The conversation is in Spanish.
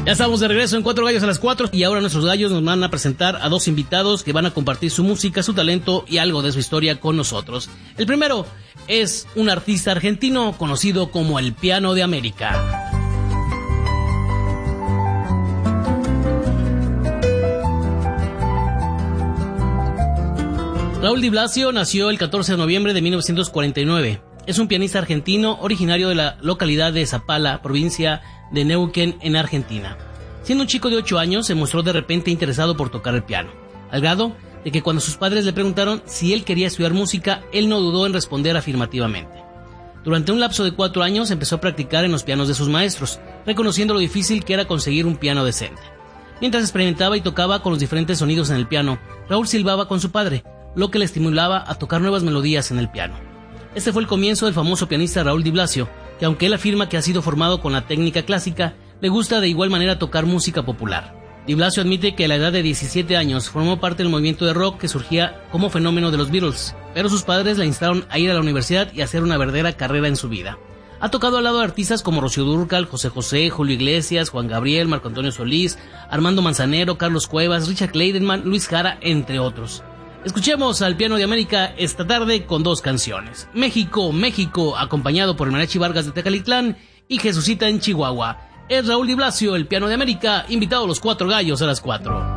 Ya estamos de regreso en Cuatro Gallos a las 4 y ahora nuestros gallos nos van a presentar a dos invitados que van a compartir su música, su talento y algo de su historia con nosotros. El primero es un artista argentino conocido como el Piano de América. Raúl Di Blasio nació el 14 de noviembre de 1949. Es un pianista argentino originario de la localidad de Zapala, provincia de Neuquén, en Argentina. Siendo un chico de 8 años, se mostró de repente interesado por tocar el piano, al grado de que cuando sus padres le preguntaron si él quería estudiar música, él no dudó en responder afirmativamente. Durante un lapso de 4 años empezó a practicar en los pianos de sus maestros, reconociendo lo difícil que era conseguir un piano decente. Mientras experimentaba y tocaba con los diferentes sonidos en el piano, Raúl silbaba con su padre, lo que le estimulaba a tocar nuevas melodías en el piano. Este fue el comienzo del famoso pianista Raúl Di Blasio, que aunque él afirma que ha sido formado con la técnica clásica, le gusta de igual manera tocar música popular. Di Blasio admite que a la edad de 17 años formó parte del movimiento de rock que surgía como fenómeno de los Beatles, pero sus padres le instaron a ir a la universidad y hacer una verdadera carrera en su vida. Ha tocado al lado de artistas como Rocío Dúrcal, José José, Julio Iglesias, Juan Gabriel, Marco Antonio Solís, Armando Manzanero, Carlos Cuevas, Richard Clayderman, Luis Jara, entre otros. Escuchemos al Piano de América esta tarde con dos canciones. México, México, acompañado por el Mariachi Vargas de Tecalitlán y Jesucita en Chihuahua. Es Raúl Di Blasio, el Piano de América, invitado a los Cuatro Gallos a las 4.